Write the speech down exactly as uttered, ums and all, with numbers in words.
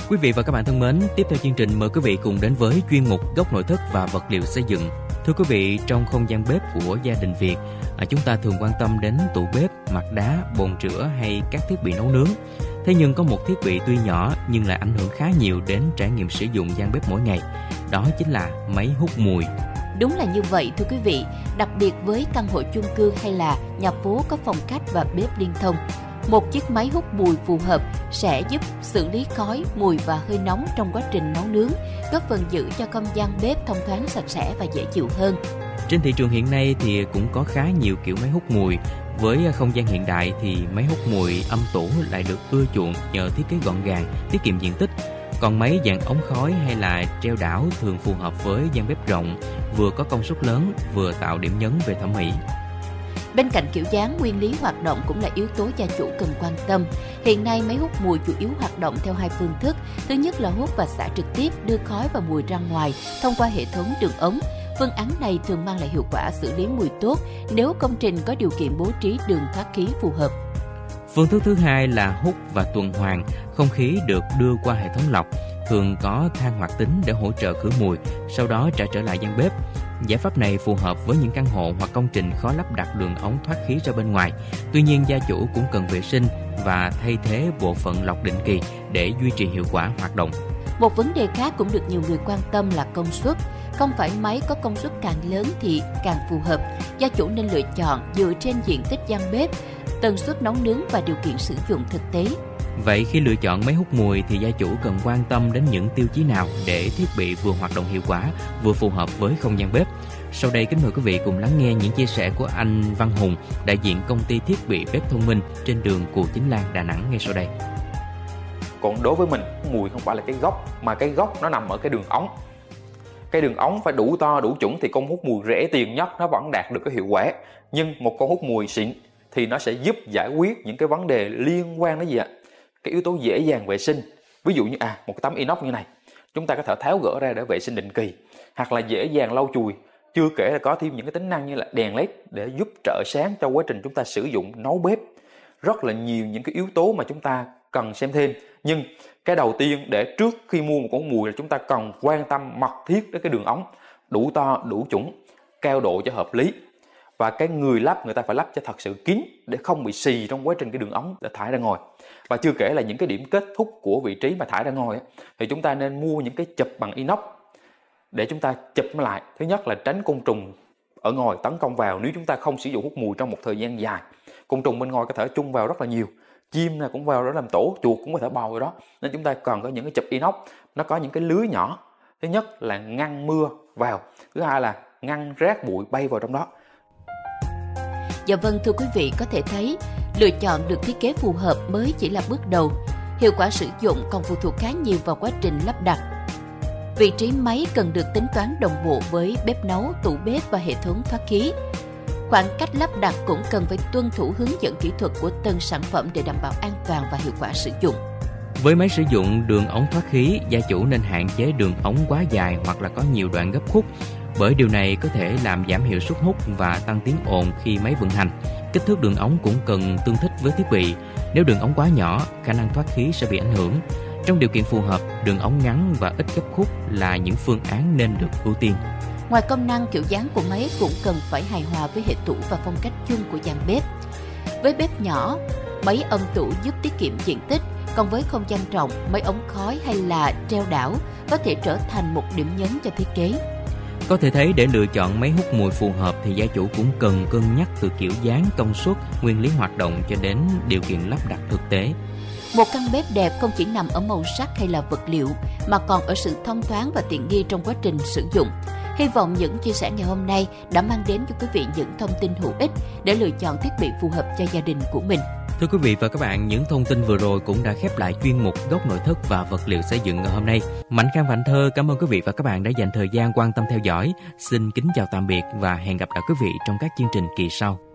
Quý vị và các bạn thân mến, tiếp theo chương trình mời quý vị cùng đến với chuyên mục Góc nội thất và vật liệu xây dựng. Thưa quý vị, trong không gian bếp của gia đình Việt, à, chúng ta thường quan tâm đến tủ bếp, mặt đá, bồn rửa hay các thiết bị nấu nướng. Thế nhưng có một thiết bị tuy nhỏ nhưng lại ảnh hưởng khá nhiều đến trải nghiệm sử dụng gian bếp mỗi ngày. Đó chính là máy hút mùi. Đúng là như vậy thưa quý vị, đặc biệt với căn hộ chung cư hay là nhà phố có phòng khách và bếp liên thông. Một chiếc máy hút mùi phù hợp sẽ giúp xử lý khói, mùi và hơi nóng trong quá trình nấu nướng, góp phần giữ cho không gian bếp thông thoáng, sạch sẽ và dễ chịu hơn. Trên thị trường hiện nay thì cũng có khá nhiều kiểu máy hút mùi. Với không gian hiện đại thì máy hút mùi âm tủ lại được ưa chuộng nhờ thiết kế gọn gàng, tiết kiệm diện tích. Còn máy dạng ống khói hay là treo đảo thường phù hợp với gian bếp rộng, vừa có công suất lớn, vừa tạo điểm nhấn về thẩm mỹ. Bên cạnh kiểu dáng, nguyên lý hoạt động cũng là yếu tố gia chủ cần quan tâm. Hiện nay, máy hút mùi chủ yếu hoạt động theo hai phương thức. Thứ nhất là hút và xả trực tiếp, đưa khói và mùi ra ngoài thông qua hệ thống đường ống. Phương án này thường mang lại hiệu quả xử lý mùi tốt nếu công trình có điều kiện bố trí đường thoát khí phù hợp. Phương thức thứ hai là hút và tuần hoàn, không khí được đưa qua hệ thống lọc, thường có than hoạt tính để hỗ trợ khử mùi, sau đó trả trở lại gian bếp. Giải pháp này phù hợp với những căn hộ hoặc công trình khó lắp đặt đường ống thoát khí ra bên ngoài. Tuy nhiên, gia chủ cũng cần vệ sinh và thay thế bộ phận lọc định kỳ để duy trì hiệu quả hoạt động. Một vấn đề khác cũng được nhiều người quan tâm là công suất. Không phải máy có công suất càng lớn thì càng phù hợp. Gia chủ nên lựa chọn dựa trên diện tích gian bếp, tần suất nấu nướng và điều kiện sử dụng thực tế. Vậy khi lựa chọn máy hút mùi thì gia chủ cần quan tâm đến những tiêu chí nào để thiết bị vừa hoạt động hiệu quả, vừa phù hợp với không gian bếp? Sau đây kính mời quý vị cùng lắng nghe những chia sẻ của anh Văn Hùng, đại diện công ty thiết bị bếp thông minh trên đường Cù Chính Lan, Đà Nẵng ngay sau đây. Còn đối với mình, mùi không phải là cái gốc, mà cái gốc nó nằm ở cái đường ống. Cái đường ống phải đủ to, đủ chuẩn thì con hút mùi rẻ tiền nhất nó vẫn đạt được cái hiệu quả. Nhưng một con hút mùi xịn thì nó sẽ giúp giải quyết những cái vấn đề liên quan đến gì ạ? Cái yếu tố dễ dàng vệ sinh. Ví dụ như à một cái tấm inox như này, chúng ta có thể tháo gỡ ra để vệ sinh định kỳ, hoặc là dễ dàng lau chùi. Chưa kể là có thêm những cái tính năng như là đèn led để giúp trợ sáng cho quá trình chúng ta sử dụng nấu bếp. Rất là nhiều những cái yếu tố mà chúng ta cần xem thêm. Nhưng cái đầu tiên để trước khi mua một con mùi là chúng ta cần quan tâm mật thiết đến cái đường ống, đủ to, đủ chuẩn, cao độ cho hợp lý. Và cái người lắp người ta phải lắp cho thật sự kín để không bị xì trong quá trình cái đường ống để thải ra ngoài. Và chưa kể là những cái điểm kết thúc của vị trí mà thải ra ngoài thì chúng ta nên mua những cái chụp bằng inox để chúng ta chụp nó lại. Thứ nhất là tránh côn trùng ở ngoài tấn công vào nếu chúng ta không sử dụng hút mùi trong một thời gian dài. Côn trùng bên ngoài có thể chung vào rất là nhiều, chim này cũng vào đó làm tổ, chuột cũng có thể bò vào đó. Nên chúng ta cần có những cái chụp inox, nó có những cái lưới nhỏ. Thứ nhất là ngăn mưa vào, thứ hai là ngăn rác bụi bay vào trong đó. Dạ vâng, thưa quý vị, có thể thấy lựa chọn được thiết kế phù hợp mới chỉ là bước đầu. Hiệu quả sử dụng còn phụ thuộc khá nhiều vào quá trình lắp đặt. Vị trí máy cần được tính toán đồng bộ với bếp nấu, tủ bếp và hệ thống thoát khí. Khoảng cách lắp đặt cũng cần phải tuân thủ hướng dẫn kỹ thuật của từng sản phẩm để đảm bảo an toàn và hiệu quả sử dụng. Với máy sử dụng đường ống thoát khí, gia chủ nên hạn chế đường ống quá dài hoặc là có nhiều đoạn gấp khúc, bởi điều này có thể làm giảm hiệu suất hút và tăng tiếng ồn khi máy vận hành. Kích thước đường ống cũng cần tương thích với thiết bị. Nếu đường ống quá nhỏ, khả năng thoát khí sẽ bị ảnh hưởng. Trong điều kiện phù hợp, đường ống ngắn và ít gấp khúc là những phương án nên được ưu tiên. Ngoài công năng, kiểu dáng của máy cũng cần phải hài hòa với hệ tủ và phong cách chung của gian bếp. Với bếp nhỏ, máy âm tủ giúp tiết kiệm diện tích, còn với không gian rộng, máy ống khói hay là treo đảo có thể trở thành một điểm nhấn cho thiết kế. Có thể thấy để lựa chọn máy hút mùi phù hợp thì gia chủ cũng cần cân nhắc từ kiểu dáng, công suất, nguyên lý hoạt động cho đến điều kiện lắp đặt thực tế. Một căn bếp đẹp không chỉ nằm ở màu sắc hay là vật liệu, mà còn ở sự thông thoáng và tiện nghi trong quá trình sử dụng. Hy vọng những chia sẻ ngày hôm nay đã mang đến cho quý vị những thông tin hữu ích để lựa chọn thiết bị phù hợp cho gia đình của mình. Thưa quý vị và các bạn, những thông tin vừa rồi cũng đã khép lại chuyên mục Góc nội thất và vật liệu xây dựng ngày hôm nay. Mạnh Khang và Anh Thơ cảm ơn quý vị và các bạn đã dành thời gian quan tâm theo dõi. Xin kính chào tạm biệt và hẹn gặp lại quý vị trong các chương trình kỳ sau.